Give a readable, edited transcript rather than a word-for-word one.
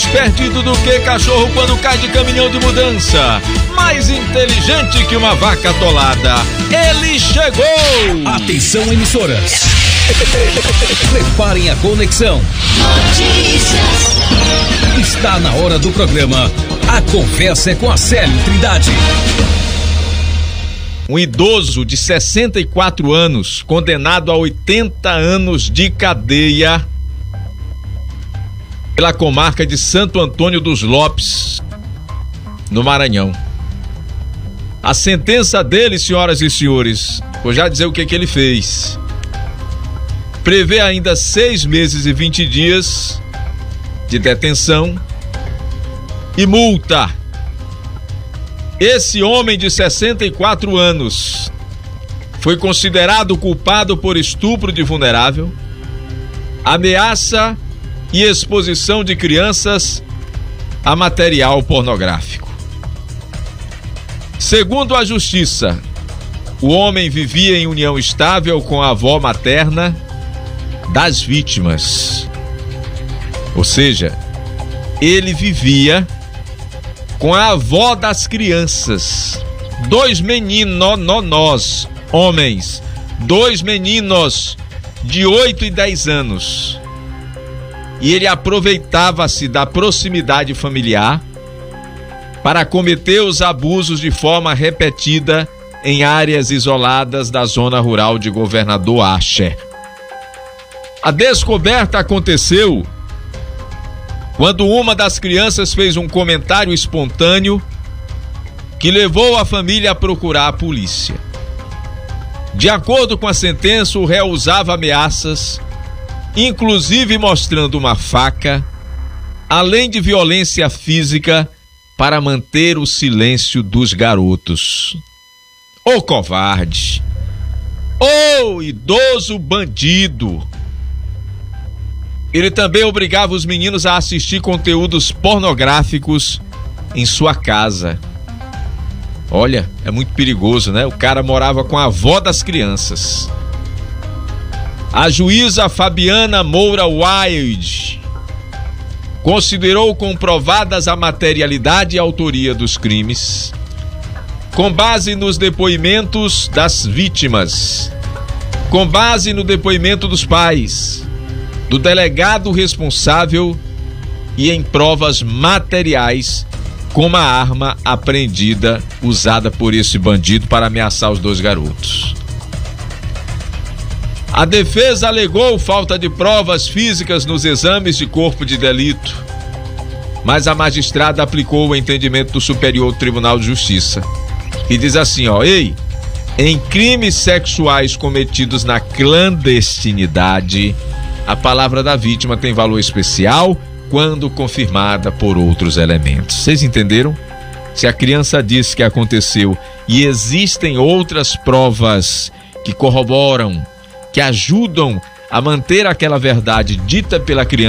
perdido do que cachorro quando cai de caminhão de mudança, mais inteligente que uma vaca atolada. Ele chegou! Atenção, emissoras. Preparem a conexão. Notícias. Está na hora do programa A Conversa é com a Célio Trindade. Um idoso de 64 anos, condenado a 80 anos de cadeia pela comarca de Santo Antônio dos Lopes, no Maranhão. A sentença dele, senhoras e senhores, vou já dizer o que ele fez. Prevê ainda 6 meses e 20 dias de detenção e multa. Esse homem de 64 anos foi considerado culpado por estupro de vulnerável, ameaça e exposição de crianças a material pornográfico. Segundo a Justiça, o homem vivia em união estável com a avó materna das vítimas. Ou seja, ele vivia com a avó das crianças. 2 meninos, homens, 2 meninos de 8 e 10 anos. E ele aproveitava-se da proximidade familiar para cometer os abusos de forma repetida em áreas isoladas da zona rural de Governador Archer. A descoberta aconteceu quando uma das crianças fez um comentário espontâneo que levou a família a procurar a polícia. De acordo com a sentença, o réu usava ameaças, inclusive mostrando uma faca, além de violência física, para manter o silêncio dos garotos. Ô covarde! Ô idoso bandido! Ele também obrigava os meninos a assistir conteúdos pornográficos em sua casa. Olha, é muito perigoso, né? O cara morava com a avó das crianças. A juíza Fabiana Moura Wild considerou comprovadas a materialidade e a autoria dos crimes, com base nos depoimentos das vítimas, com base no depoimento dos pais, do delegado responsável e em provas materiais, como a arma apreendida usada por esse bandido para ameaçar os 2 garotos. A defesa alegou falta de provas físicas nos exames de corpo de delito, mas a magistrada aplicou o entendimento do Superior Tribunal de Justiça, que diz assim, em crimes sexuais cometidos na clandestinidade, a palavra da vítima tem valor especial quando confirmada por outros elementos. Vocês entenderam? Se a criança disse que aconteceu e existem outras provas que corroboram, que ajudam a manter aquela verdade dita pela criança